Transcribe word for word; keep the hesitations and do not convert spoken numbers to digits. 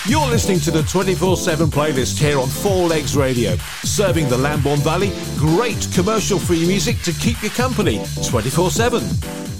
You're listening to the twenty-four seven playlist here on Four Legs Radio, serving the Lambourne Valley great commercial-free music to keep you company twenty-four seven.